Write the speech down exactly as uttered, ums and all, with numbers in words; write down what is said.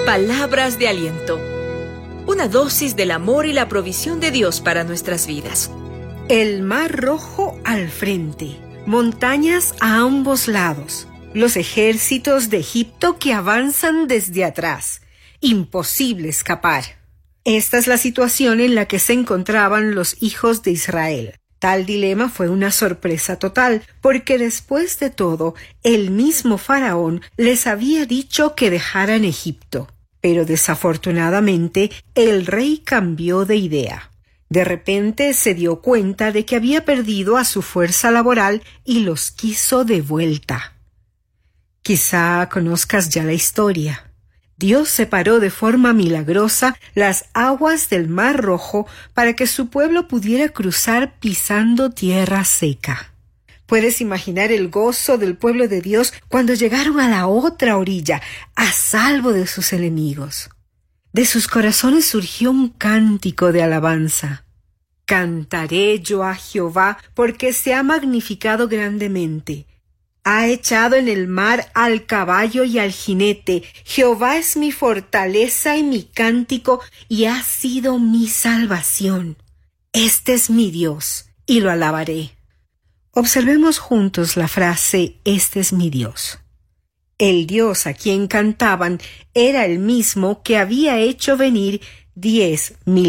Palabras de aliento. Una dosis del amor y la provisión de Dios para nuestras vidas. El mar Rojo al frente, montañas a ambos lados, los ejércitos de Egipto que avanzan desde atrás. Imposible escapar. Esta es la situación en la que se encontraban los hijos de Israel. Tal dilema fue una sorpresa total, porque después de todo, el mismo faraón les había dicho que dejaran Egipto. Pero desafortunadamente, el rey cambió de idea. De repente se dio cuenta de que había perdido a su fuerza laboral y los quiso de vuelta. Quizá conozcas ya la historia. Dios separó de forma milagrosa las aguas del Mar Rojo para que su pueblo pudiera cruzar pisando tierra seca. Puedes imaginar el gozo del pueblo de Dios cuando llegaron a la otra orilla, a salvo de sus enemigos. De sus corazones surgió un cántico de alabanza. Cantaré yo a Jehová porque se ha magnificado grandemente. Ha echado en el mar al caballo y al jinete. Jehová es mi fortaleza y mi cántico, y ha sido mi salvación. Este es mi Dios, y lo alabaré. Observemos juntos la frase, este es mi Dios. El Dios a quien cantaban era el mismo que había hecho venir diez mil